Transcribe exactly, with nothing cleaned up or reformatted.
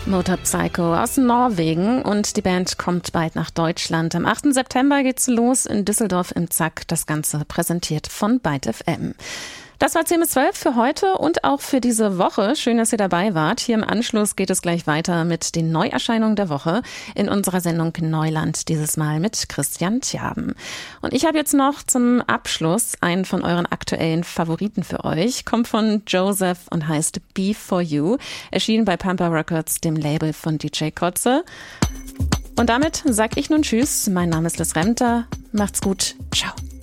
Motorpsycho aus Norwegen und die Band kommt bald nach Deutschland. Am achten September geht's los in Düsseldorf im Zack. Das Ganze präsentiert von Byte F M. Das war zehn bis zwölf für heute und auch für diese Woche. Schön, dass ihr dabei wart. Hier im Anschluss geht es gleich weiter mit den Neuerscheinungen der Woche in unserer Sendung Neuland, dieses Mal mit Christian Tjaben. Und ich habe jetzt noch zum Abschluss einen von euren aktuellen Favoriten für euch. Kommt von Joseph und heißt Be For You. Erschienen bei Pampa Records, dem Label von D J Kotze. Und damit sag ich nun Tschüss. Mein Name ist Liz Remter. Macht's gut. Ciao.